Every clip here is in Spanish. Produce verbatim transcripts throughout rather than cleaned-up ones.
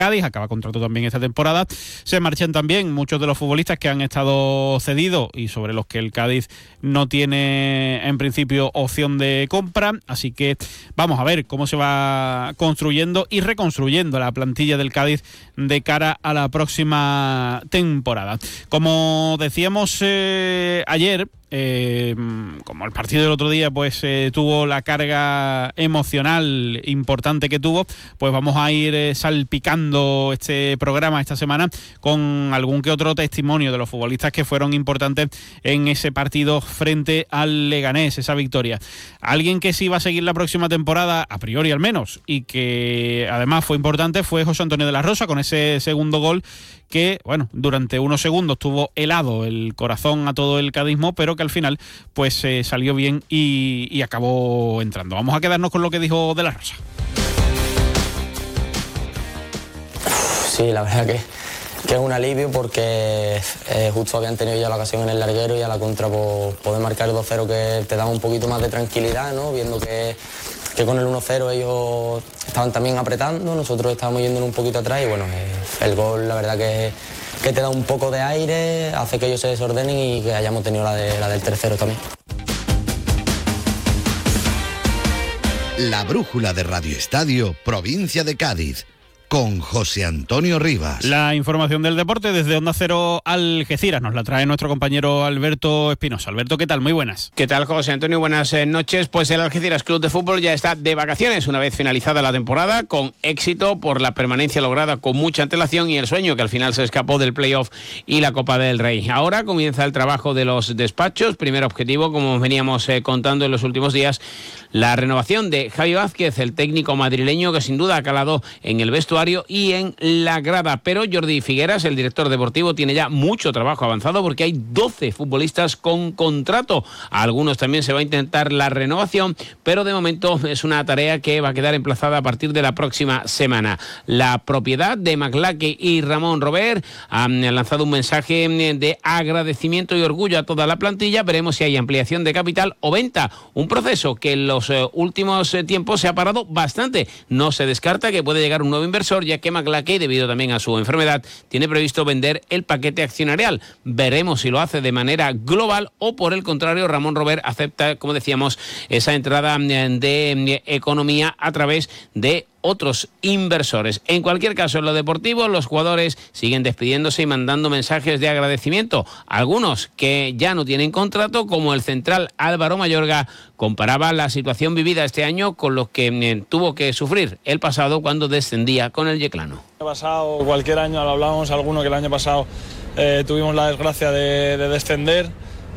Cádiz, acaba contrato también esta temporada. Se marchan también muchos de los futbolistas que han estado cedidos y sobre los que el Cádiz no tiene en principio opción de compra, así que vamos a ver cómo se va construyendo y reconstruyendo la plantilla del Cádiz de cara a la próxima temporada. Como decíamos eh, ayer, Eh, como el partido del otro día pues eh, tuvo la carga emocional importante que tuvo, pues vamos a ir eh, salpicando este programa esta semana con algún que otro testimonio de los futbolistas que fueron importantes en ese partido frente al Leganés, esa victoria. Alguien que sí va a seguir la próxima temporada, a priori al menos, y que además fue importante, fue José Antonio de la Rosa, con ese segundo gol que, bueno, durante unos segundos tuvo helado el corazón a todo el cadismo, pero que al final pues eh, salió bien y, y acabó entrando. Vamos a quedarnos con lo que dijo de la Rosa. Sí, la verdad que, que es un alivio porque eh, justo habían tenido ya la ocasión en el larguero y a la contra pues, poder marcar el dos cero, que te daba un poquito más de tranquilidad, ¿no? Viendo que, que con el uno cero ellos estaban también apretando, nosotros estábamos yendo un poquito atrás y bueno, eh, el gol la verdad que, que te da un poco de aire, hace que ellos se desordenen y que hayamos tenido la, de, la del tercero también. La brújula de Radio Estadio, provincia de Cádiz, con José Antonio Rivas. La información del deporte desde Onda Cero Algeciras nos la trae nuestro compañero Alberto Espinosa. Alberto, ¿qué tal? Muy buenas. ¿Qué tal, José Antonio? Buenas eh, noches. Pues el Algeciras Club de Fútbol ya está de vacaciones una vez finalizada la temporada, con éxito por la permanencia lograda con mucha antelación y el sueño que al final se escapó del playoff y la Copa del Rey. Ahora comienza el trabajo de los despachos. Primer objetivo, como veníamos eh, contando en los últimos días, la renovación de Javi Vázquez, el técnico madrileño que sin duda ha calado en el vestuario y en la grada. Pero Jordi Figueras, el director deportivo, tiene ya mucho trabajo avanzado porque hay doce futbolistas con contrato. A algunos también se va a intentar la renovación, pero de momento es una tarea que va a quedar emplazada a partir de la próxima semana. La propiedad de McLake y Ramón Robert han lanzado un mensaje de agradecimiento y orgullo a toda la plantilla. Veremos si hay ampliación de capital o venta. Un proceso que en los eh, últimos eh, tiempos se ha parado bastante. No se descarta que puede llegar un nuevo inversor, ya que McLake, debido también a su enfermedad, tiene previsto vender el paquete accionarial. Veremos si lo hace de manera global o, por el contrario, Ramón Robert acepta, como decíamos, esa entrada de economía a través de otros inversores. En cualquier caso, en lo deportivo, los jugadores siguen despidiéndose y mandando mensajes de agradecimiento. Algunos que ya no tienen contrato, como el central Álvaro Mayorga, comparaba la situación vivida este año con lo que eh, tuvo que sufrir el pasado cuando descendía con el Yeclano. El año pasado, cualquier año, lo hablábamos alguno que el año pasado eh, tuvimos la desgracia de, de descender.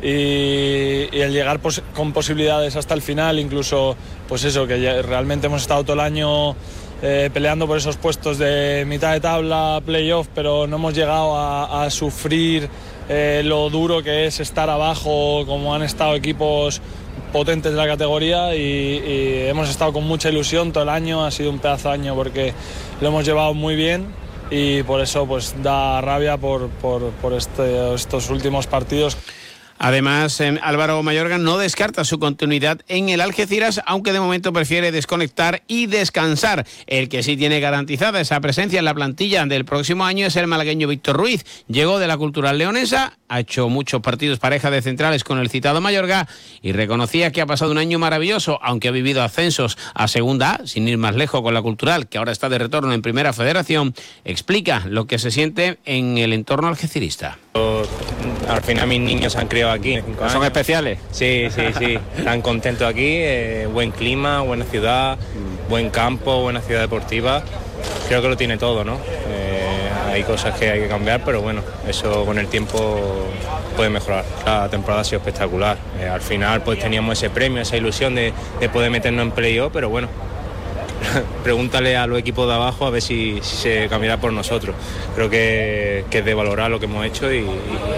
Y, y el llegar pos- con posibilidades hasta el final, incluso pues eso, que ya realmente hemos estado todo el año eh, peleando por esos puestos de mitad de tabla, playoff, pero no hemos llegado a, a sufrir eh, lo duro que es estar abajo, como han estado equipos potentes de la categoría, y, y hemos estado con mucha ilusión todo el año. Ha sido un pedazo de año porque lo hemos llevado muy bien y por eso pues da rabia por, por, por este, estos últimos partidos. Además, eh, Álvaro Mayorga no descarta su continuidad en el Algeciras, aunque de momento prefiere desconectar y descansar. El que sí tiene garantizada esa presencia en la plantilla del próximo año es el malagueño Víctor Ruiz. Llegó de la Cultural Leonesa, ha hecho muchos partidos pareja de centrales con el citado Mayorga y reconocía que ha pasado un año maravilloso, aunque ha vivido ascensos a Segunda A, sin ir más lejos con la Cultural, que ahora está de retorno en Primera Federación. Explica lo que se siente en el entorno algecirista. Al final mis niños se han criado aquí. ¿Son especiales? Sí, sí, sí. Están contentos aquí, eh, buen clima, buena ciudad, buen campo, buena ciudad deportiva. Creo que lo tiene todo, ¿no? Eh, hay cosas que hay que cambiar, pero bueno, eso con el tiempo puede mejorar. La temporada ha sido espectacular. Eh, al final pues teníamos ese premio, esa ilusión de, de poder meternos en playoff, pero bueno, pregúntale a los equipos de abajo a ver si, si se cambiará por nosotros. Creo que, que es de valorar lo que hemos hecho y, y,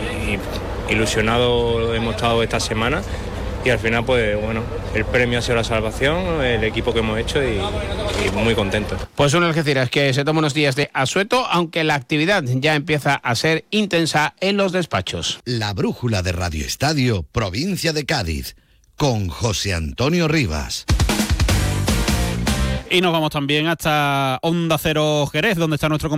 y ilusionado hemos estado esta semana y al final pues bueno, el premio ha sido la salvación, el equipo que hemos hecho y, y muy contento. Pues un Algeciras que se toma unos días de asueto, aunque la actividad ya empieza a ser intensa en los despachos. La brújula de Radio Estadio, provincia de Cádiz, con José Antonio Rivas. Y nos vamos también hasta Onda Cero Jerez, donde está nuestro compañero